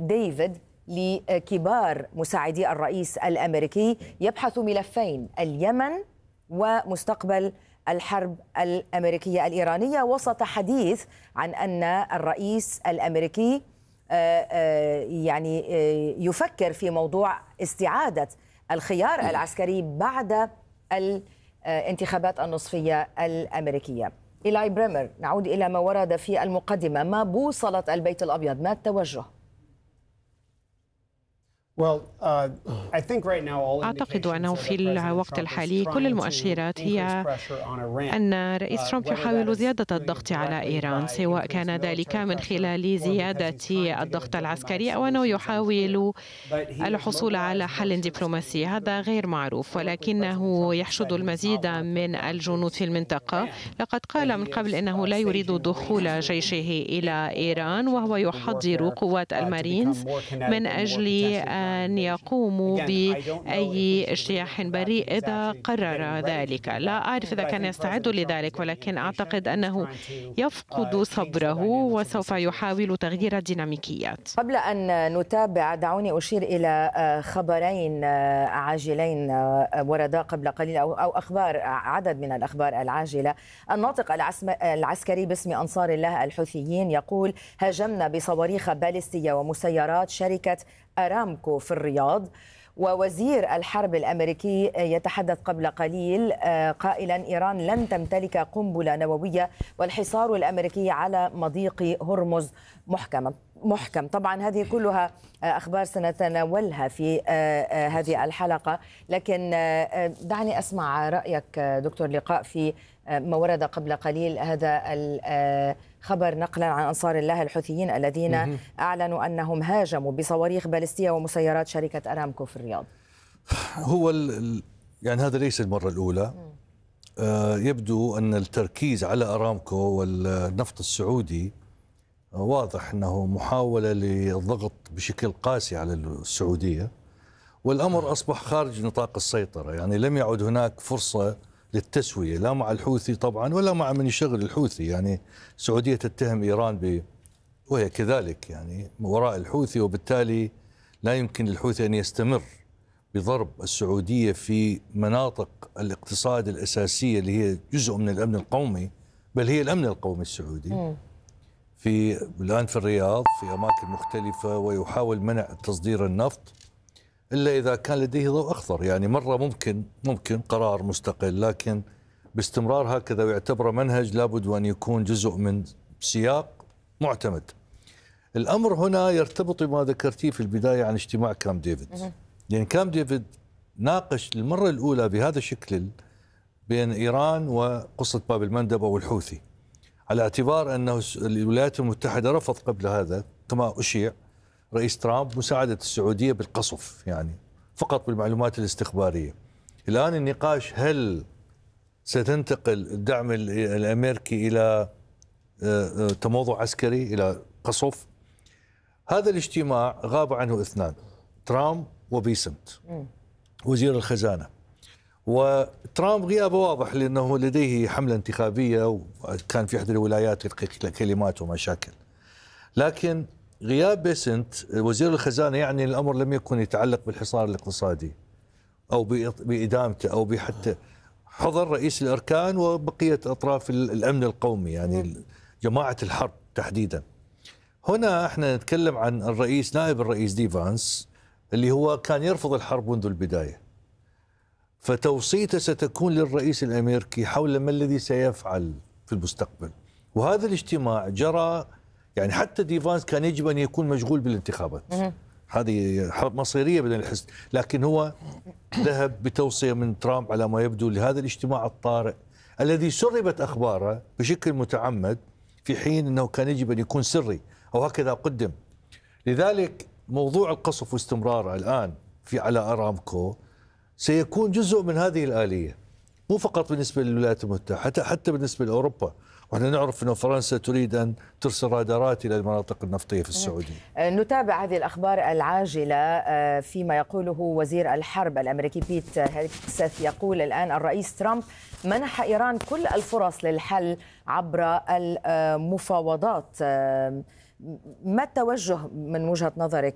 ديفيد لكبار مساعدي الرئيس الأمريكي يبحث ملفين: اليمن ومستقبل الحرب الأمريكية الإيرانية، وسط حديث عن أن الرئيس الأمريكي يفكر في موضوع استعادة الخيار العسكري بعد الانتخابات النصفية الأمريكية. إيلاي بريمر، نعود إلى ما ورد في المقدمة. ما بوصلة البيت الأبيض؟ ما التوجه؟ أعتقد أنه في الوقت الحالي كل المؤشرات هي أن رئيس ترامب يحاول زيادة الضغط على إيران، سواء كان ذلك من خلال زيادة الضغط العسكري أو أنه يحاول الحصول على حل دبلوماسي. هذا غير معروف، ولكنه يحشد المزيد من الجنود في المنطقة. لقد قال من قبل أنه لا يريد دخول جيشه إلى إيران، وهو يحضر قوات المارينز من أجل أن يقوموا بأي اجتياح بريء إذا قرر ذلك. لا أعرف إذا كان يستعد لذلك، ولكن أعتقد أنه يفقد صبره وسوف يحاول تغيير الديناميكيات. قبل أن نتابع، دعوني أشير إلى خبرين عاجلين وردا قبل قليل، أو أخبار، عدد من الأخبار العاجلة. الناطق العسكري باسم أنصار الله الحوثيين يقول: هاجمنا بصواريخ باليستية ومسيرات شركة أرامكو في الرياض. ووزير الحرب الأمريكي يتحدث قبل قليل قائلا: إيران لن تمتلك قنبلة نووية، والحصار الأمريكي على مضيق هرمز محكم. طبعا هذه كلها أخبار سنتناولها في هذه الحلقة، لكن دعني أسمع رأيك دكتور لقاء في ما ورد قبل قليل، هذا الخبر نقلا عن أنصار الله الحوثيين الذين أعلنوا أنهم هاجموا بصواريخ باليستية ومسيرات شركة أرامكو في الرياض. هو يعني هذا ليس المرة الأولى. يبدو أن التركيز على أرامكو والنفط السعودي واضح أنه محاولة للضغط بشكل قاسي على السعودية، والأمر أصبح خارج نطاق السيطرة. يعني لم يعد هناك فرصة للتسوية، لا مع الحوثي طبعا ولا مع من يشغل الحوثي. يعني السعودية تتهم إيران وهي كذلك يعني وراء الحوثي، وبالتالي لا يمكن للحوثي أن يستمر بضرب السعودية في مناطق الاقتصاد الأساسية اللي هي جزء من الأمن القومي، بل هي الأمن القومي السعودي. الآن في الرياض في أماكن مختلفة، ويحاول منع تصدير النفط إلا إذا كان لديه ضوء أخضر. يعني مرة ممكن قرار مستقل، لكن باستمرار هكذا ويعتبر منهج لابد أن يكون جزء من سياق معتمد. الأمر هنا يرتبط بما ذكرتيه في البداية عن اجتماع كامب ديفيد. يعني كامب ديفيد ناقش للمرة الأولى بهذا الشكل بين إيران وقصة باب المندب والحوثي، على اعتبار أنه الولايات المتحدة رفض قبل هذا كما أشيع رئيس ترامب مساعدة السعودية بالقصف، يعني فقط بالمعلومات الاستخبارية. الآن النقاش: هل ستنتقل الدعم الأمريكي إلى تموضع عسكري، إلى قصف؟ هذا الاجتماع غاب عنه اثنان: ترامب وبيسنت وزير الخزانة. وترامب غيابه واضح لأنه لديه حملة انتخابية، وكان في إحدى الولايات كلمات ومشاكل. لكن غياب بيسنت وزير الخزانة يعني الأمر لم يكن يتعلق بالحصار الاقتصادي أو بإدامته أو بحتى حضر رئيس الأركان وبقية أطراف الأمن القومي، يعني جماعة الحرب تحديدا. هنا احنا نتكلم عن نائب الرئيس دي فانس اللي هو كان يرفض الحرب منذ البداية، فتوصيته ستكون للرئيس الأمريكي حول ما الذي سيفعل في المستقبل. وهذا الاجتماع جرى، يعني حتى دي فانس كان يجب أن يكون مشغول بالانتخابات، هذه حرب مصيرية بدون الحس، لكن هو ذهب بتوصية من ترامب على ما يبدو لهذا الاجتماع الطارئ الذي سربت أخباره بشكل متعمد، في حين أنه كان يجب أن يكون سري أو هكذا قدم. لذلك موضوع القصف واستمراره الآن على أرامكو سيكون جزء من هذه الآلية، مو فقط بالنسبة للولايات المتحدة، حتى بالنسبة لأوروبا. ونحن نعرف أن فرنسا تريد أن ترسل رادارات إلى المناطق النفطية في السعودية. نتابع هذه الأخبار العاجلة فيما يقوله وزير الحرب الأمريكي بيت هيكسث. يقول الآن: الرئيس ترامب منح إيران كل الفرص للحل عبر المفاوضات. ما التوجه من وجهة نظرك